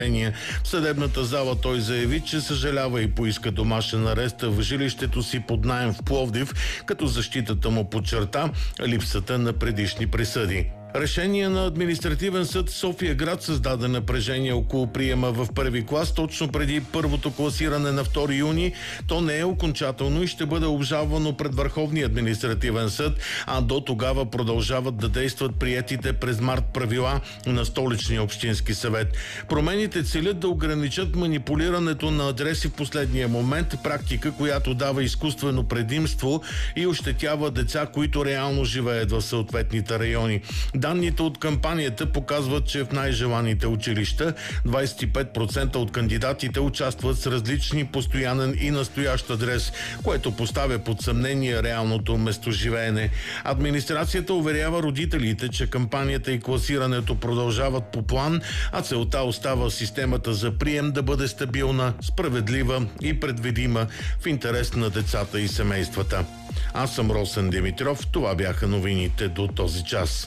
В съдебната зала той заяви, че съжалява и поиска домашен арест в жилището си под наем в Пловдив, като защитата му подчерта липсата на предишни присъди. Решение на Административен съд София град създаде напрежение около приема в първи клас точно преди първото класиране на 2 юни. То не е окончателно и ще бъде обжалвано пред Върховния административен съд, а до тогава продължават да действат приетите през март правила на Столичния общински съвет. Промените целят да ограничат манипулирането на адреси в последния момент, практика, която дава изкуствено предимство и ощетява деца, които реално живеят в съответните райони. Данните от кампанията показват, че в най-желаните училища 25% от кандидатите участват с различни постоянен и настоящ адрес, което поставя под съмнение реалното местоживеене. Администрацията уверява родителите, че кампанията и класирането продължават по план, а целта остава системата за прием да бъде стабилна, справедлива и предвидима в интерес на децата и семействата. Аз съм Росен Димитров. Това бяха новините до този час.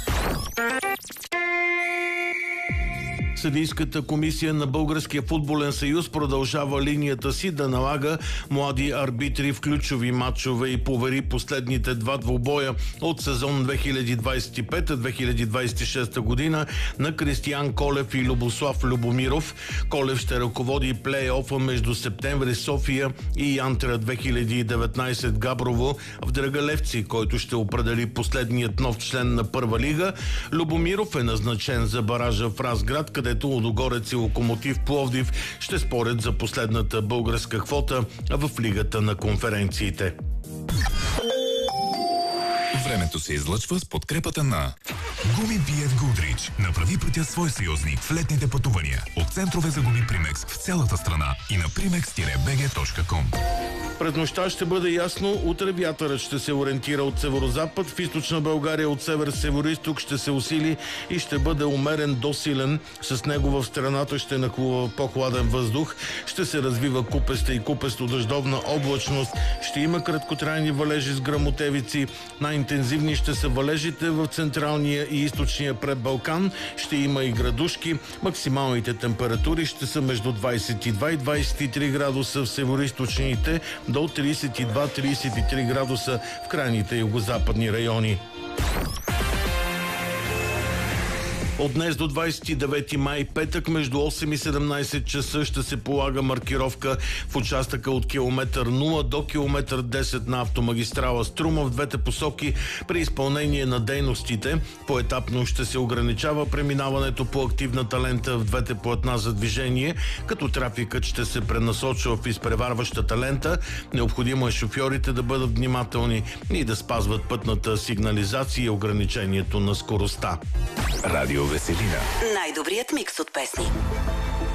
Съдийската комисия на Българския футболен съюз продължава линията си да налага млади арбитри в ключови матчове и повери последните 2 двубоя от сезон 2025-2026 година на Кристиян Колев и Любослав Любомиров. Колев ще ръководи плей-офа между Септември София и Янтра 2019 Габрово в Драгалевци, който ще определи последният нов член на Първа лига. Любомиров е назначен за баража в Разград, където Лудогорец и Локомотив Пловдив ще спорят за последната българска квота в Лигата на конференциите. Времето се излъчва с подкрепата на Гуми BF Goodrich. Направи пътя свой съюзник в летните пътувания. От центрове за гуми Примекс в цялата страна и на primex-bg.com. През нощта ще бъде ясно. Утре вятърът ще се ориентира от северозапад. В източна България от север-североизток ще се усили и ще бъде умерен до силен. С него в страната ще нахлува по-хладен въздух. Ще се развива купеста и купесто-дъждовна облачност. Ще има краткотрайни валежи с гръмотевици. Най-интензивни ще са валежите в централния и източния Предбалкан. Ще има и градушки. Максималните температури ще са между 22 и 23 градуса в североизточните, до 32-33 градуса в крайните югозападни райони. От днес до 29 май, петък, между 8 и 17 часа ще се полага маркировка в участъка от километър 0 до километър 10 на автомагистрала Струма в двете посоки при изпълнение на дейностите. Поетапно ще се ограничава преминаването по активната лента в двете платна за движение, като трафикът ще се пренасочва в изпреварващата лента. Необходимо е шофьорите да бъдат внимателни и да спазват пътната сигнализация и ограничението на скоростта. Радио Веселина. Най-добрият микс от песни.